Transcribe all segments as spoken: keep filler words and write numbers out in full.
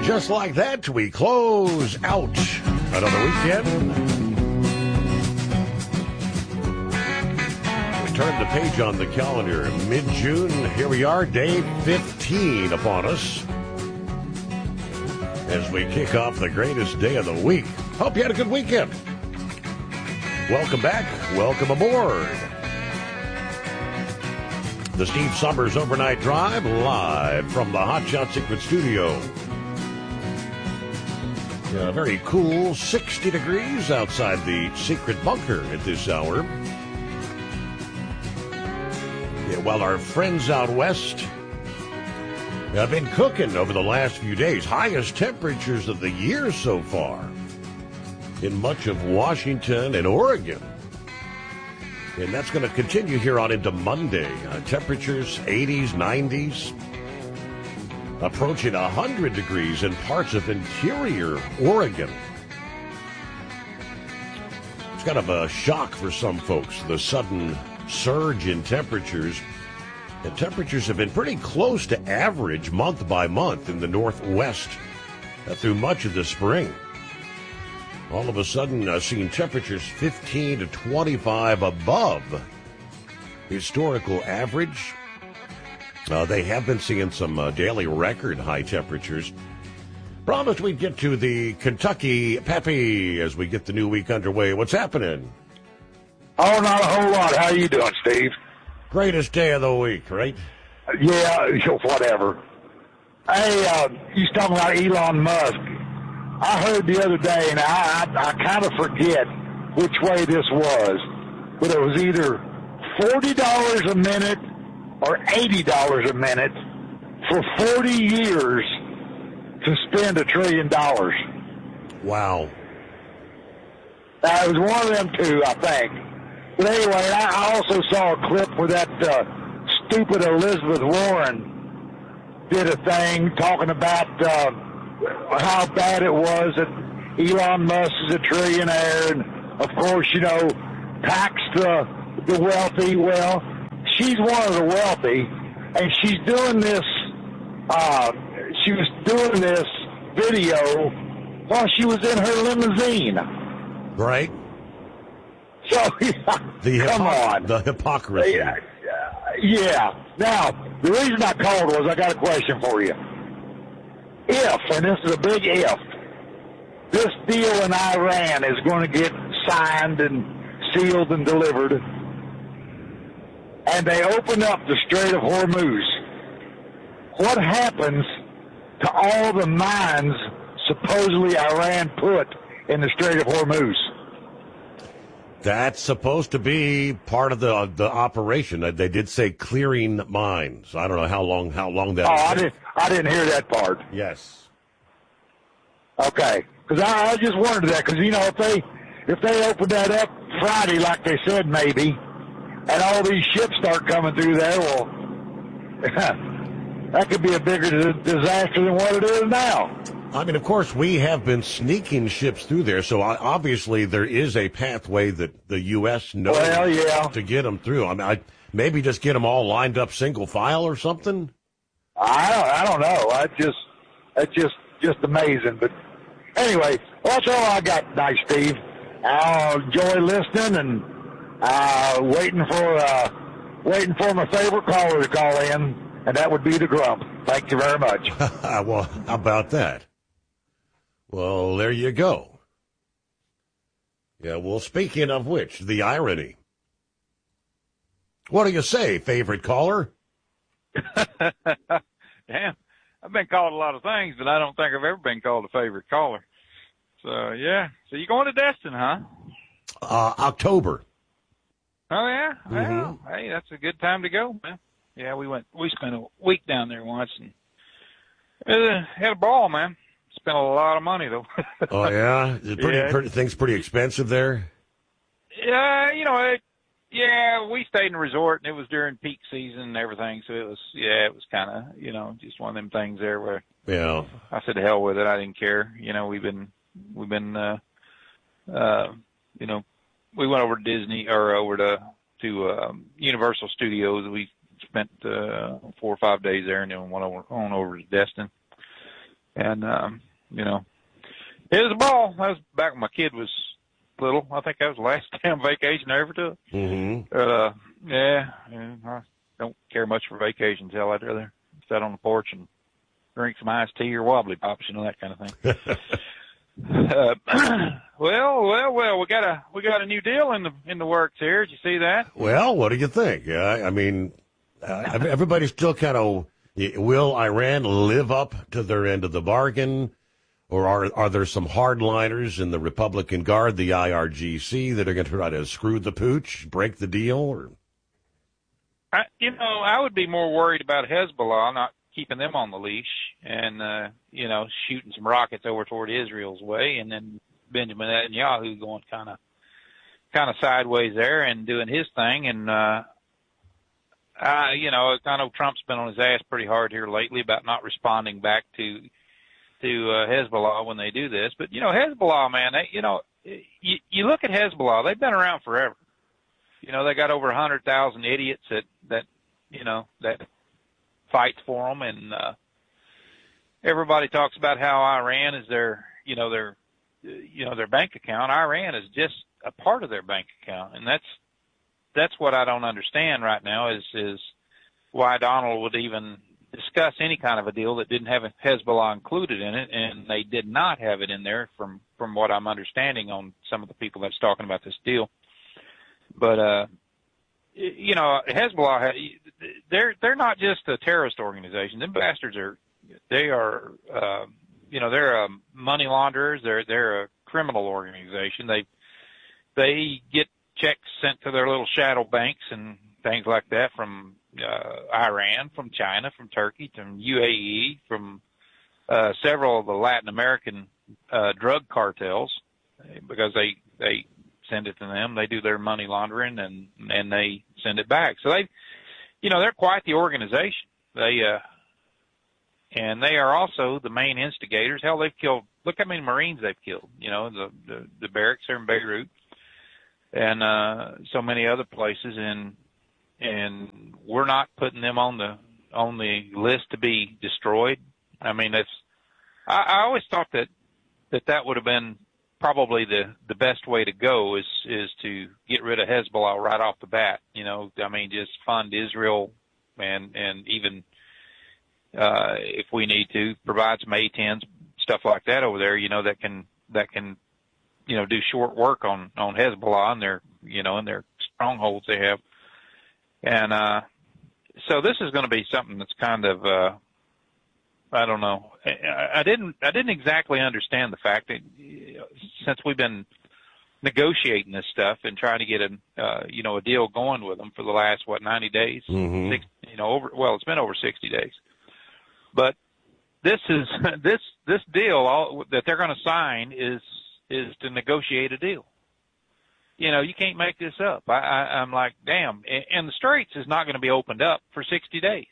just like that, we close out another weekend. We turn the page on the calendar. Mid-June, here we are, day fifteen upon us, as we kick off the greatest day of the week. Hope you had a good weekend. Welcome back. Welcome aboard. The Steve Summers Overnight Drive, live from the Hot Shot Secret Studio. Yeah, very cool, sixty degrees outside the secret bunker at this hour. Yeah, while our friends out west have been cooking over the last few days. Highest temperatures of the year so far in much of Washington and Oregon. And that's going to continue here on into Monday. Uh, temperatures eighties, nineties, approaching one hundred degrees in parts of interior Oregon. It's kind of a shock for some folks, the sudden surge in temperatures. And temperatures have been pretty close to average month by month in the Northwest uh, through much of the spring. All of a sudden, uh, seeing temperatures fifteen to twenty-five above historical average. Uh, they have been seeing some uh, daily record high temperatures. Promised we'd get to the Kentucky Peppy as we get the new week underway. What's happening? Oh, not a whole lot. How you doing, Steve? Greatest day of the week, right? Yeah, whatever. Hey, uh, you was talking about Elon Musk. I heard the other day, and I, I, I kind of forget which way this was, but it was either forty dollars a minute or eighty dollars a minute for forty years to spend a trillion dollars. Wow. Now, it was one of them two, I think. But anyway, I also saw a clip where that uh, stupid Elizabeth Warren did a thing talking about uh, how bad it was that Elon Musk is a trillionaire, and of course, you know, tax the the wealthy. Well, she's one of the wealthy, and she's doing this. Uh, she was doing this video while she was in her limousine. Right. So the come hypo- on, the hypocrisy. Yeah, yeah. Now, the reason I called was I got a question for you. If, and this is a big if, this deal in Iran is going to get signed and sealed and delivered, and they open up the Strait of Hormuz, what happens to all the mines supposedly Iran put in the Strait of Hormuz? That's supposed to be part of the the operation. They did say clearing mines. I don't know how long how long that. Oh, I didn't. I didn't hear that part. Yes. Okay, because I, I just wondered that because you know if they if they open that up Friday like they said maybe, and all these ships start coming through there, well, that could be a bigger disaster than what it is now. I mean, of course, we have been sneaking ships through there, so obviously there is a pathway that the U S knows well, yeah. to get them through. I mean, I, maybe just get them all lined up single file or something? I don't, I don't know. I just, that's just, just amazing. But anyway, that's all I got tonight, Steve. I'll enjoy listening and uh, waiting for uh, waiting for my favorite caller to call in, and that would be the Grump. Thank you very much. Well, how about that? Well, there you go. Yeah, well, speaking of which, the irony. What do you say, favorite caller? Damn, I've been called a lot of things, but I don't think I've ever been called a favorite caller. So, yeah. So you going to Destin, huh? Uh, October. Oh, yeah? Mm-hmm. Well, hey, that's a good time to go, man. Yeah, we went, we spent a week down there once and uh, had a ball, man. Spent a lot of money, though. Oh, yeah? Is it pretty, Yeah. pretty, things pretty expensive there? Yeah, you know, it, yeah, we stayed in a resort, and it was during peak season and everything, so it was, yeah, it was kind of, you know, just one of them things there where Yeah. I said, to hell with it, I didn't care. You know, we've been, we've been, uh, uh, you know, we went over to Disney, or over to, to um, Universal Studios. We spent uh, four or five days there, and then went over, on over to Destin. And, um, you know, it was a ball. That was back when my kid was little. I think that was the last damn vacation I ever took. Mm-hmm. But, uh, yeah, yeah, I don't care much for vacations. Hell, I'd rather sit on the porch and drink some iced tea or wobbly pops, you know, that kind of thing. uh, well, well, well, we got a we got a new deal in the in the works here. Did you see that? Well, what do you think? Uh, I mean, uh, everybody's still kind of, will Iran live up to their end of the bargain? Or are are there some hardliners in the Republican Guard, the I R G C, that are going to try to screw the pooch, break the deal? Or? I, you know, I would be more worried about Hezbollah not keeping them on the leash and, uh, you know, shooting some rockets over toward Israel's way, and then Benjamin Netanyahu going kind of kind of sideways there and doing his thing. And, uh, I, you know, I know Trump's been on his ass pretty hard here lately about not responding back to to uh, Hezbollah when they do this. But, you know, Hezbollah, man, they, you know, you, you look at Hezbollah, they've been around forever. You know, they got over one hundred thousand idiots that, that, you know, that fight for them. And uh, everybody talks about how Iran is their, you know, their, you know, their bank account. Iran is just a part of their bank account. And that's, that's what I don't understand right now is, is why Donald would even discuss any kind of a deal that didn't have Hezbollah included in it, and they did not have it in there from, from what I'm understanding on some of the people that's talking about this deal. But, uh, you know, Hezbollah, they're, they're not just a terrorist organization. Them bastards are, they are, uh, you know, they're uh, money launderers. They're, they're a criminal organization. They, they get checks sent to their little shadow banks and things like that from, uh, Iran, from China, from Turkey, from U A E, from, uh, several of the Latin American, uh, drug cartels, because they, they send it to them. They do their money laundering and, and they send it back. So they, you know, they're quite the organization. They, uh, and they are also the main instigators. Hell, they've killed, look how many Marines they've killed, you know, the, the, the barracks there in Beirut and, uh, so many other places. And, and we're not putting them on the on the list to be destroyed. I mean, that's I, I always thought that that that would have been probably the the best way to go is is to get rid of Hezbollah right off the bat. You know, I mean, just fund Israel and and even uh, if we need to provide some A tens, stuff like that over there. You know, that can that can you know do short work on on Hezbollah and their you know and their strongholds they have. And, uh, so this is going to be something that's kind of, uh, I don't know. I, I didn't, I didn't exactly understand the fact that since we've been negotiating this stuff and trying to get a, uh, you know, a deal going with them for the last, what, ninety days, mm-hmm. six, you know, over, well, it's been over sixty days, but this is, this, this deal all, that they're going to sign is, is to negotiate a deal. You know, you can't make this up. I, I, I'm like, damn. And the Straits is not going to be opened up for sixty days.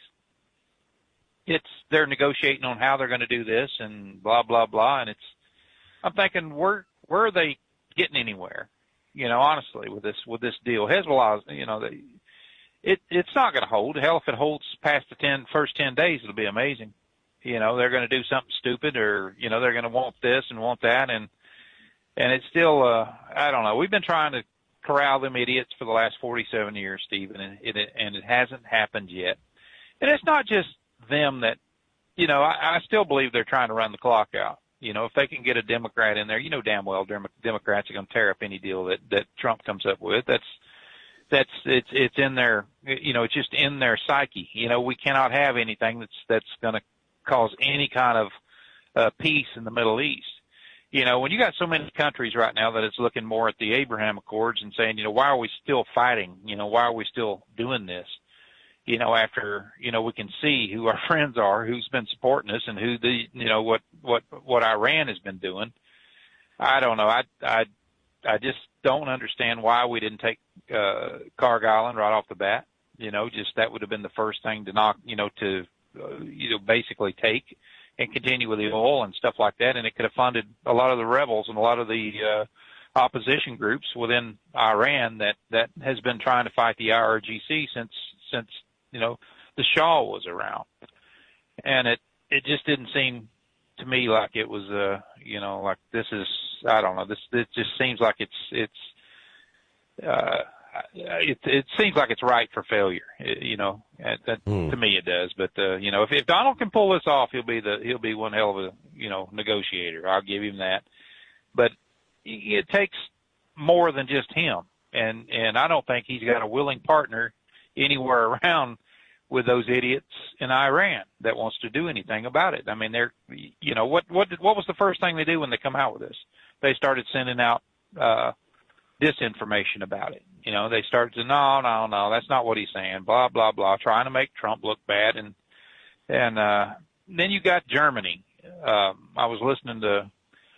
It's, they're negotiating on how they're going to do this and blah, blah, blah. And it's, I'm thinking, where, where are they getting anywhere? You know, honestly, with this, with this deal. Hezbollah, you know, they, it, it's not going to hold. Hell, if it holds past the ten, first ten days, it'll be amazing. You know, they're going to do something stupid or, you know, they're going to want this and want that. And, And it's still, uh, I don't know. We've been trying to corral them idiots for the last forty-seven years, Stephen, and it, and it hasn't happened yet. And it's not just them that, you know, I, I still believe they're trying to run the clock out. You know, if they can get a Democrat in there, you know damn well Democrats are going to tear up any deal that, that Trump comes up with. That's, that's, it's, it's in their, you know, it's just in their psyche. You know, we cannot have anything that's, that's going to cause any kind of, uh, peace in the Middle East. You know, when you got so many countries right now that is looking more at the Abraham Accords and saying, you know, why are we still fighting? You know, why are we still doing this? You know, after, you know, we can see who our friends are, who's been supporting us and who the, you know, what, what, what Iran has been doing. I don't know. I, I, I just don't understand why we didn't take, uh, Carg Island right off the bat. You know, just that would have been the first thing to knock, you know, to, uh, you know, basically take. And continue with the oil and stuff like that, and it could have funded a lot of the rebels and a lot of the uh, opposition groups within Iran that that has been trying to fight the I R G C since since you know the Shah was around, and it it just didn't seem to me like it was, uh, you know, like this is, I don't know, this, it just seems like it's, it's, uh, it, it seems like it's ripe for failure, you know, that, hmm. to me it does. But, uh, you know, if, if Donald can pull this off, he'll be the, he'll be one hell of a, you know, negotiator. I'll give him that. But it takes more than just him. And, and I don't think he's got a willing partner anywhere around with those idiots in Iran that wants to do anything about it. I mean, they're, you know, what, what, did, what was the first thing they do when they come out with this? They started sending out, uh, disinformation about it. You know, they started to, no, no, no, that's not what he's saying, blah, blah, blah, trying to make Trump look bad. And, and, uh, then you got Germany. Um, I was listening to,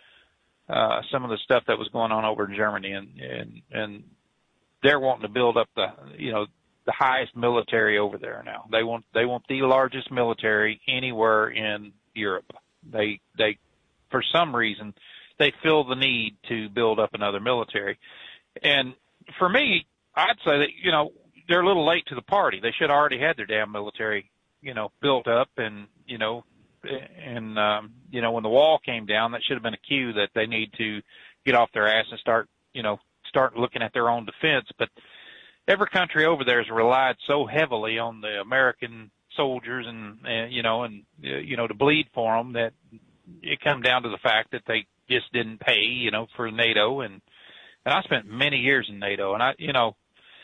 uh, some of the stuff that was going on over in Germany, and, and, and they're wanting to build up the, you know, the highest military over there now. They want, they want the largest military anywhere in Europe. They, they, for some reason, they feel the need to build up another military. And for me, I'd say that, you know, they're a little late to the party. They should have already had their damn military, you know, built up, and, you know, and, um, you know, when the wall came down, that should have been a cue that they need to get off their ass and start, you know, start looking at their own defense. But every country over there has relied so heavily on the American soldiers and, and you know, and, uh, you know, to bleed for them, that it come down to the fact that they just didn't pay, you know, for NATO. And, and I spent many years in NATO, and I, you know,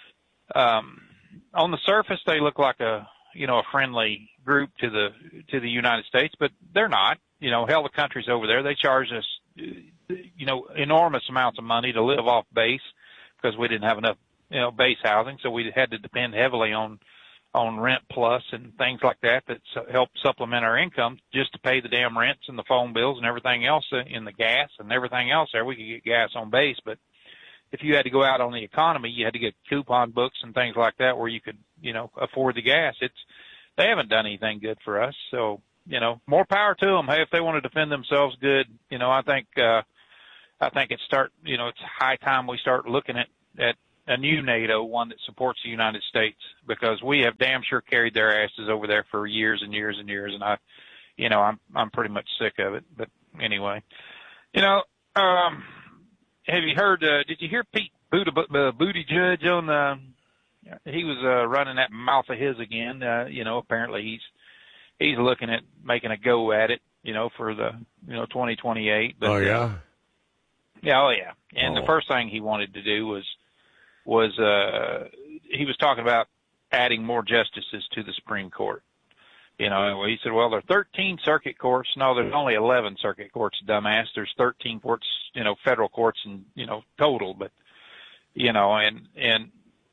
um, on the surface, they look like a, you know, a friendly group to the, to the United States, but they're not. You know, hell, the countries over there, they charge us, you know, enormous amounts of money to live off base because we didn't have enough, you know, base housing. So we had to depend heavily on, on Rent Plus and things like that that help supplement our income just to pay the damn rents and the phone bills and everything else, in the gas and everything else there. We could get gas on base, but if you had to go out on the economy, you had to get coupon books and things like that where you could, you know, afford the gas. It's, they haven't done anything good for us. So, you know, more power to them. Hey, if they want to defend themselves good, you know, I think, uh, I think it's start, you know, it's high time we start looking at, at a new NATO, one that supports the United States, because we have damn sure carried their asses over there for years and years and years. And I, you know, I'm, I'm pretty much sick of it. But anyway, you know, um, have you heard, uh, did you hear Pete Buttigieg on the, he was, uh, running that mouth of his again. Uh, you know, apparently he's, he's looking at making a go at it, you know, for the, you know, twenty twenty-eight. But, oh, yeah? Uh, yeah, oh, yeah. And oh. the first thing he wanted to do was, was, uh, he was talking about adding more justices to the Supreme Court. You know, he said, well, there are thirteen circuit courts. No, there's only eleven circuit courts, dumbass. There's thirteen courts, you know, federal courts and, you know, total. But, you know, and, and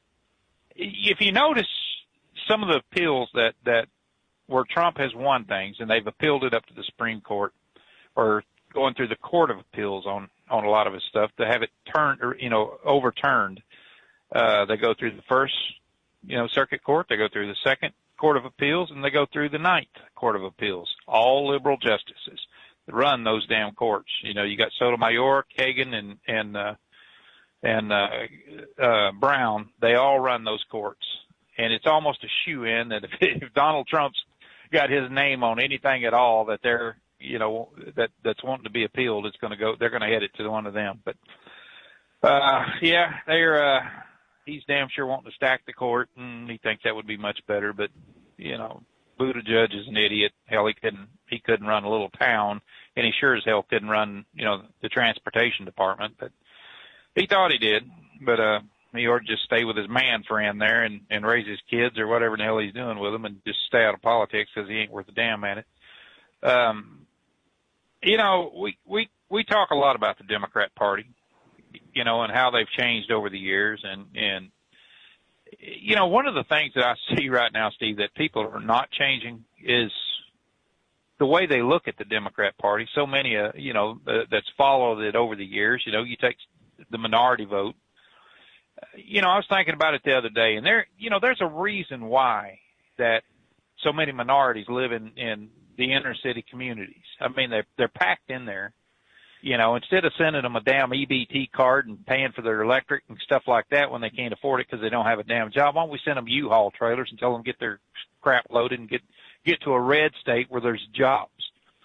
if you notice some of the appeals that, that where Trump has won things and they've appealed it up to the Supreme Court, or going through the Court of Appeals on, on a lot of his stuff, to have it turned, or, you know, overturned. Uh, they go through the first, you know, circuit court, they go through the second Court of Appeals, and they go through the ninth Court of Appeals. All liberal justices that run those damn courts. You know, you got Sotomayor, Kagan, and, and, uh, and, uh, uh, Brown. They all run those courts. And it's almost a shoe-in that if, if Donald Trump's got his name on anything at all that they're, you know, that, that's wanting to be appealed, it's going to go, they're going to head it to one of them. But, uh, yeah, they're, uh, he's damn sure wanting to stack the court, and he thinks that would be much better. But, you know, Buttigieg is an idiot. Hell, he couldn't, he couldn't run a little town, and he sure as hell couldn't run, you know, the transportation department. But he thought he did. But, uh, he ought to just stay with his man friend there and, and raise his kids or whatever the hell he's doing with them, and just stay out of politics because he ain't worth a damn at it. Um, you know, we, we, we talk a lot about the Democrat Party, you know, and how they've changed over the years. And, and, you know, one of the things that I see right now, Steve, that people are not changing is the way they look at the Democrat Party. So many, uh, you know, uh, that's followed it over the years. You know, you take the minority vote. You know, I was thinking about it the other day, and there, you know, there's a reason why that so many minorities live in, in the inner city communities. I mean, they're, they're packed in there. You know, instead of sending them a damn E B T card and paying for their electric and stuff like that when they can't afford it because they don't have a damn job, why don't we send them U-Haul trailers and tell them to get their crap loaded and get, get to a red state where there's jobs?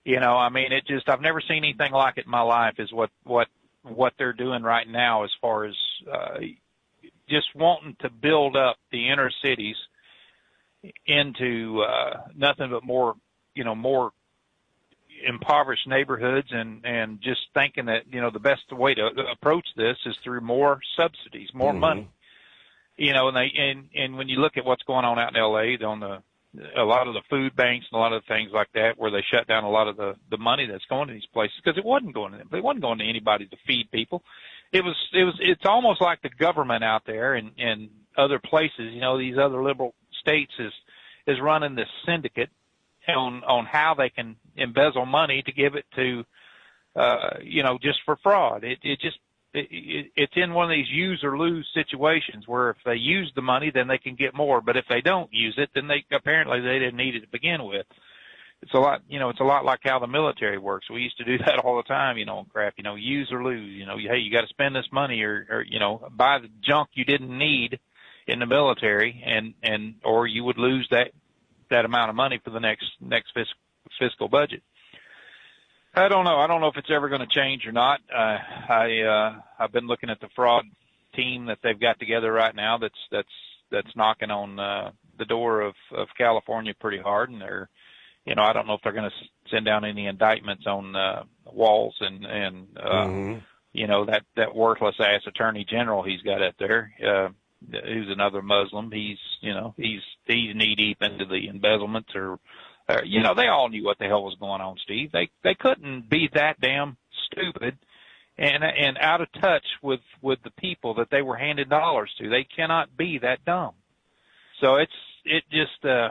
You know, I mean, it just, I've never seen anything like it in my life is what, what, what they're doing right now as far as, uh, just wanting to build up the inner cities into, uh, nothing but more, you know, more impoverished neighborhoods, and, and just thinking that, you know, the best way to approach this is through more subsidies, more mm-hmm. money. You know, and they, and, and when you look at what's going on out in L A on the, a lot of the food banks and a lot of the things like that, where they shut down a lot of the, the money that's going to these places, because it wasn't going to them. It wasn't going to anybody to feed people. It was, it was, it's almost like the government out there and, and other places, you know, these other liberal states is, is running this syndicate on, on how they can embezzle money to give it to, uh, you know, just for fraud. It, it just, it, it, it's in one of these use or lose situations where if they use the money, then they can get more. But if they don't use it, then they, apparently they didn't need it to begin with. It's a lot, you know, it's a lot like how the military works. We used to do that all the time, you know, crap, you know, use or lose, you know, hey, you got to spend this money or, or, you know, buy the junk you didn't need in the military, and, and, or you would lose that, that amount of money for the next, next fiscal, fiscal budget. I don't know. I don't know if it's ever going to change or not. Uh, I, uh, I've been looking at the fraud team that they've got together right now. That's, that's, that's knocking on, uh, the door of, of California pretty hard. And they're, you know, I don't know if they're going to send down any indictments on, uh, Walz and, and, uh, mm-hmm. you know, that, that worthless ass attorney general he's got up there, uh, who's another Muslim. He's, you know, he's, he's knee deep into the embezzlements or, Uh, you know, they all knew what the hell was going on, Steve. They they couldn't be that damn stupid and and out of touch with, with the people that they were handing dollars to. They cannot be that dumb. So it's it just uh,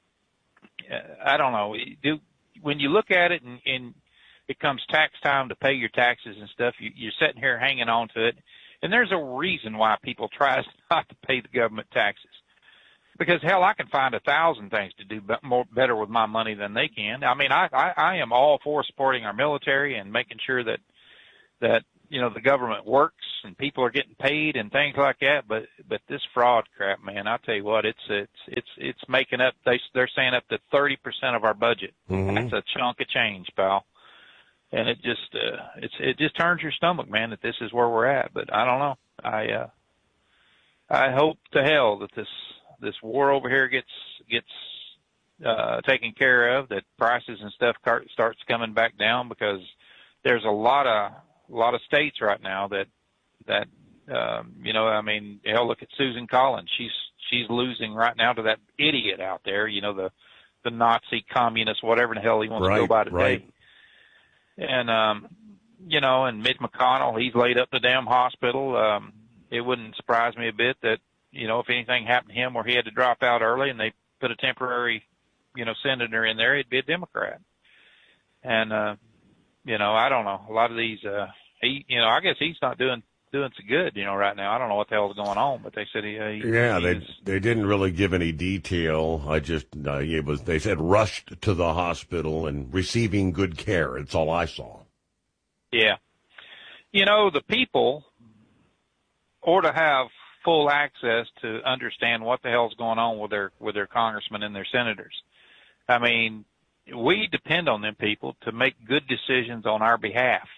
I don't know. Do, when you look at it and, and it comes tax time to pay your taxes and stuff, you, you're sitting here hanging on to it, and there's a reason why people try not to pay the government taxes. Because hell, I can find a thousand things to do more better with my money than they can. I mean, I, I, I am all for supporting our military and making sure that, that, you know, the government works and people are getting paid and things like that. But, but this fraud crap, man, I tell you what, it's, it's, it's, it's making up, they, they're saying up to thirty percent of our budget. Mm-hmm. That's a chunk of change, pal. And it just, uh, it's, it just turns your stomach, man, that this is where we're at. But I don't know. I, uh, I hope to hell that this, this war over here gets, gets, uh, taken care of, that prices and stuff starts coming back down, because there's a lot of, a lot of states right now that, that, um, you know, I mean, hell, look at Susan Collins. She's, she's losing right now to that idiot out there, you know, the, the Nazi communist, whatever the hell he wants right, to go by today. Right. And, um, you know, and Mitch McConnell, he's laid up the damn hospital. Um, it wouldn't surprise me a bit that, you know, if anything happened to him where he had to drop out early and they put a temporary, you know, senator in there, he'd be a Democrat. And, uh, you know, I don't know. A lot of these, uh, he, you know, I guess he's not doing, doing so good, you know, right now. I don't know what the hell's going on, but they said he, uh, he yeah, he they, is, they didn't really give any detail. I just, uh, it was, they said rushed to the hospital and receiving good care. It's all I saw. Yeah. You know, the people ought to have full access to understand what the hell's going on with their, with their congressmen and their senators. I mean, we depend on them people to make good decisions on our behalf.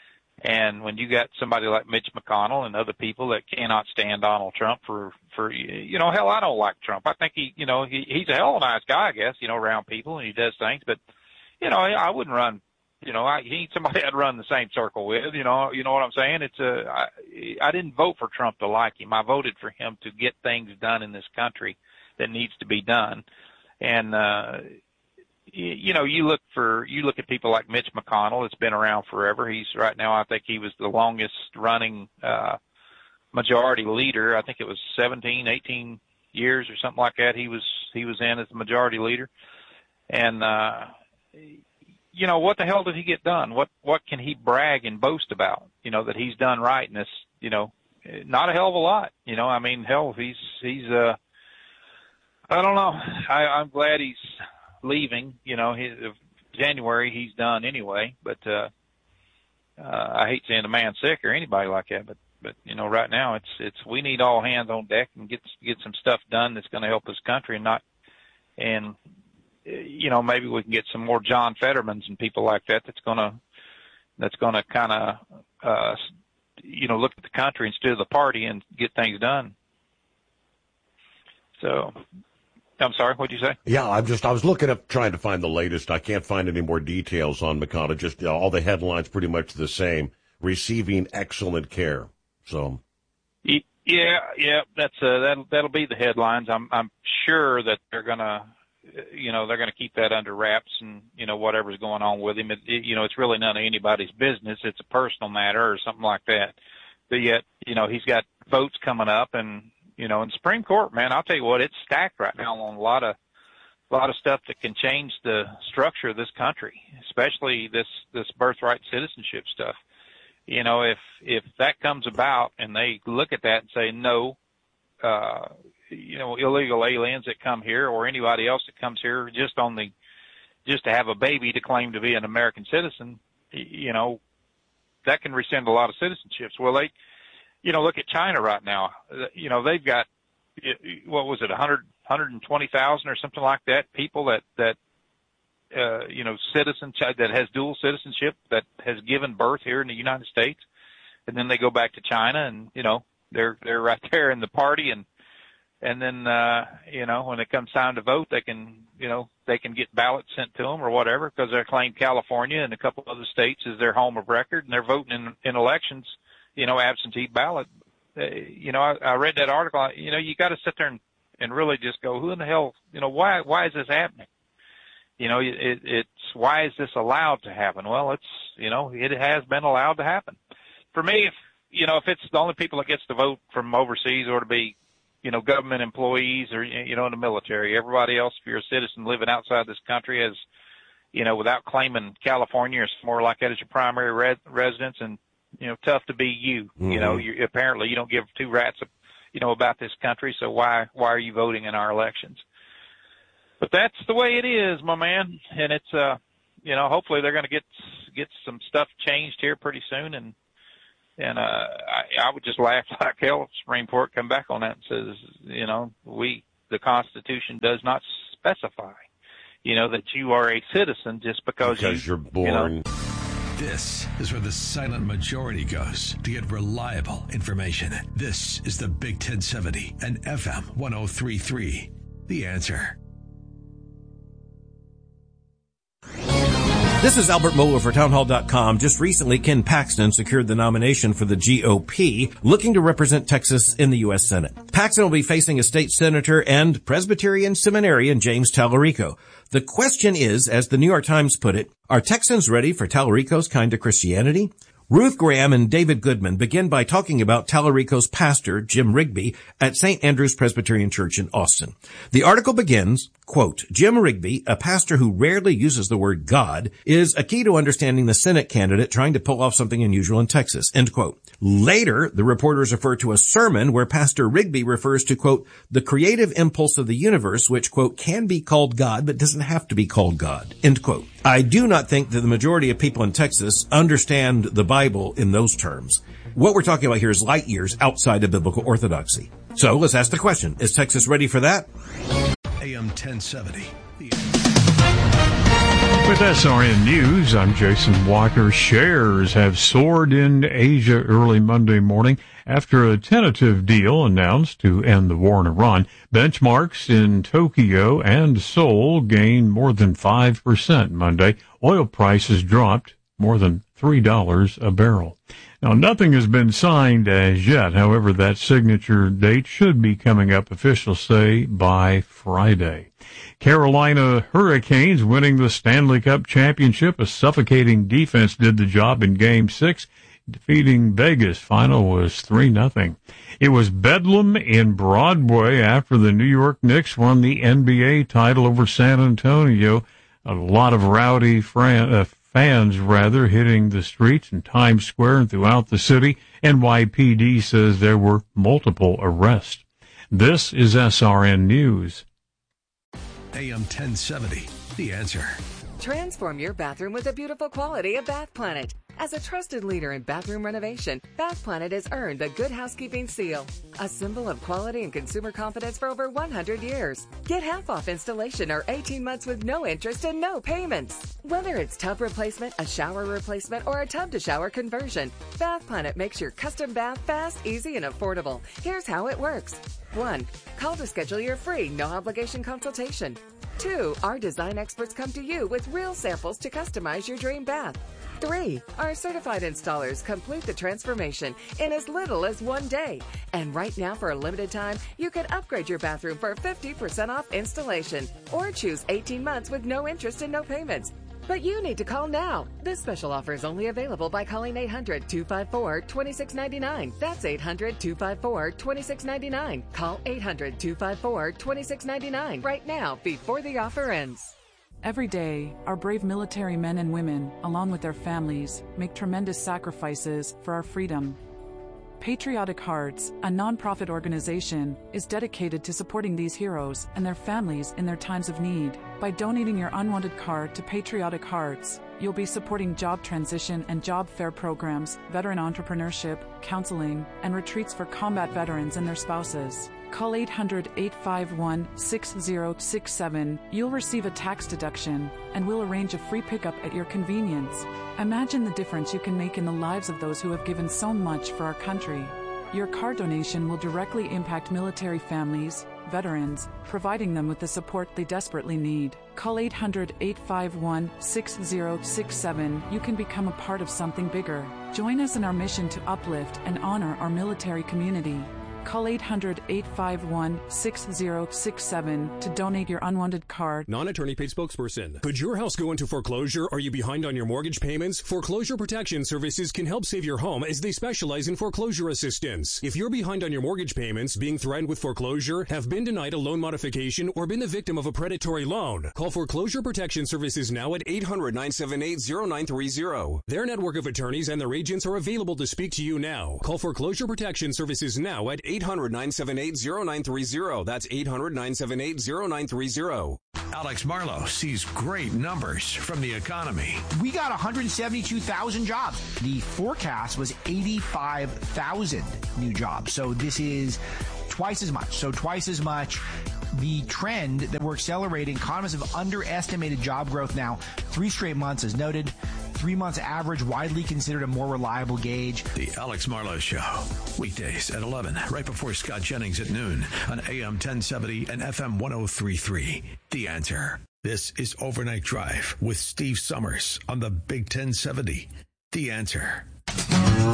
And when you got somebody like Mitch McConnell and other people that cannot stand Donald Trump for, for, you know, hell, I don't like Trump. I think he, you know, he, he's a hell of a nice guy, I guess, you know, around people, and he does things, but, you know, I wouldn't run, you know, I, he ain't somebody I'd run the same circle with, you know, you know what I'm saying? It's a, I, I didn't vote for Trump to like him. I voted for him to get things done in this country that needs to be done. And, uh, you, you know, you look for, you look at people like Mitch McConnell. It's been around forever. He's right now, I think he was the longest running, uh, majority leader. I think it was seventeen, eighteen years or something like that. He was, he was in as the majority leader. And, uh, you know, what the hell did he get done? What, what can he brag and boast about, you know, that he's done right in this, you know, not a hell of a lot, you know, I mean, hell, he's, he's, uh, I don't know. I, I'm glad he's leaving, you know, his, January he's done anyway, but, uh, uh, I hate seeing a man sick or anybody like that, but, but, you know, right now it's, it's, we need all hands on deck and get, get some stuff done that's going to help this country and not, and, you know, maybe we can get some more John Fettermans and people like that. That's gonna that's gonna kind of uh, you know, look at the country instead of the party and get things done. So, I'm sorry, what'd you say? Yeah, I'm just, I was looking up, trying to find the latest. I can't find any more details on McConnell. Just uh, all the headlines pretty much the same. Receiving excellent care. So. Yeah, yeah, that's uh, that'll that'll be the headlines. I'm I'm sure that they're gonna, you know, they're gonna keep that under wraps, and you know whatever's going on with him. It, it, you know, it's really none of anybody's business. It's a personal matter or something like that. But yet, you know, he's got votes coming up, and you know, in the Supreme Court, man, I'll tell you what, it's stacked right now on a lot of a lot of stuff that can change the structure of this country, especially this this birthright citizenship stuff. You know, if if that comes about and they look at that and say no, uh, you know, illegal aliens that come here or anybody else that comes here just on the just to have a baby to claim to be an American citizen, you know, that can rescind a lot of citizenships. Well, they, you know, look at China right now. You know, they've got what was it, one hundred, one hundred twenty thousand or something like that people that that. Uh, you know, citizen that has dual citizenship that has given birth here in the United States, and then they go back to China, and you know they're they're right there in the party, and and then uh, you know when it comes time to vote, they can you know they can get ballots sent to them or whatever because they claim California and a couple other states as their home of record, and they're voting in in elections, you know, absentee ballot. Uh, you know, I, I read that article. You know, you got to sit there and and really just go, who in the hell, you know, why why is this happening? You know, it, it's, why is this allowed to happen? Well, it's, you know, it has been allowed to happen. For me, if, you know, if it's the only people that gets to vote from overseas or to be, you know, government employees or, you know, in the military, everybody else, if you're a citizen living outside this country as, you know, without claiming California or somewhere like that as your primary res- residence and, you know, tough to be you, mm-hmm. you know, you apparently you don't give two rats, you know, about this country. So why, why are you voting in our elections? But that's the way it is, my man. And it's, uh, you know, hopefully they're going to get, get some stuff changed here pretty soon. And, and, uh, I, I would just laugh like hell if the Supreme Court come back on that and says, you know, we, the Constitution does not specify, you know, that you are a citizen just because, because you, you're born. You know. This is where the silent majority goes to get reliable information. This is the Big ten seventy and F M one oh three point three. The Answer. This is Albert Mohler for townhall dot com. Just recently, Ken Paxton secured the nomination for the G O P, looking to represent Texas in the U S Senate. Paxton will be facing a state senator and Presbyterian seminarian James Tallarico. The question is, as the New York Times put it, are Texans ready for Tallarico's kind of Christianity? Ruth Graham and David Goodman begin by talking about Tallarico's pastor, Jim Rigby, at Saint Andrew's Presbyterian Church in Austin. The article begins, quote, Jim Rigby, a pastor who rarely uses the word God, is a key to understanding the Senate candidate trying to pull off something unusual in Texas, end quote. Later, the reporters refer to a sermon where Pastor Rigby refers to, quote, the creative impulse of the universe, which, quote, can be called God, but doesn't have to be called God, end quote. I do not think that the majority of people in Texas understand the Bible in those terms. What we're talking about here is light years outside of biblical orthodoxy. So let's ask the question, is Texas ready for that? A M ten seventy. With S R N News, I'm Jason Walker. Shares have soared in Asia early Monday morning after a tentative deal announced to end the war in Iran. Benchmarks in Tokyo and Seoul gained more than five percent Monday. Oil prices dropped more than three dollars a barrel. Now, nothing has been signed as yet. However, that signature date should be coming up, officials say, by Friday. Carolina Hurricanes winning the Stanley Cup championship. A suffocating defense did the job in Game six, defeating Vegas. Final was three nothing. It was bedlam in Broadway after the New York Knicks won the N B A title over San Antonio. A lot of rowdy fran- uh, fans, rather, hitting the streets in Times Square and throughout the city. N Y P D says there were multiple arrests. This is S R N News. A M ten seventy, The Answer. Transform your bathroom with the beautiful quality of Bath Planet. As a trusted leader in bathroom renovation, Bath Planet has earned the Good Housekeeping seal, a symbol of quality and consumer confidence for over one hundred years. Get half off installation or eighteen months with no interest and no payments. Whether it's tub replacement, a shower replacement, or a tub-to-shower conversion, Bath Planet makes your custom bath fast, easy, and affordable. Here's how it works. One, call to schedule your free, no-obligation consultation. Two, our design experts come to you with real samples to customize your dream bath. Three, our certified installers complete the transformation in as little as one day. And right now, for a limited time, you can upgrade your bathroom for fifty percent off installation or choose eighteen months with no interest and no payments. But you need to call now. This special offer is only available by calling eight hundred, two five four, two six nine nine. That's eight hundred, two five four, two six nine nine. Call eight hundred, two five four, two six nine nine right now before the offer ends. Every day, our brave military men and women, along with their families, make tremendous sacrifices for our freedom. Patriotic Hearts, a nonprofit organization, is dedicated to supporting these heroes and their families in their times of need. By donating your unwanted card to Patriotic Hearts, you'll be supporting job transition and job fair programs, veteran entrepreneurship, counseling, and retreats for combat veterans and their spouses. Call eight hundred, eight five one, six zero six seven. You'll receive a tax deduction, and we'll arrange a free pickup at your convenience. Imagine the difference you can make in the lives of those who have given so much for our country. Your car donation will directly impact military families, veterans, providing them with the support they desperately need. Call eight hundred, eight five one, six zero six seven. You can become a part of something bigger. Join us in our mission to uplift and honor our military community. Call eight hundred, eight five one, six zero six seven to donate your unwanted card. Non-attorney paid spokesperson. Could your house go into foreclosure? Are you behind on your mortgage payments? Foreclosure Protection Services can help save your home as they specialize in foreclosure assistance. If you're behind on your mortgage payments, being threatened with foreclosure, have been denied a loan modification, or been the victim of a predatory loan, call Foreclosure Protection Services now at eight hundred, nine seven eight, zero nine three zero. Their network of attorneys and their agents are available to speak to you now. Call Foreclosure Protection Services now at eight hundred, nine seven eight, zero nine three zero. That's eight hundred, nine seven eight, zero nine three zero. Alex Marlowe sees great numbers from the economy. We got one hundred seventy-two thousand jobs. The forecast was eighty-five thousand new jobs. So this is twice as much. So twice as much. The trend that we're accelerating, economists have underestimated job growth now three straight months, as noted. Three months average, widely considered a more reliable gauge. The Alex Marlowe Show, weekdays at eleven, right before Scott Jennings at noon on A M ten seventy and F M one oh three point three. The Answer. This is Overnight Drive with Steve Summers on the Big ten seventy. The Answer.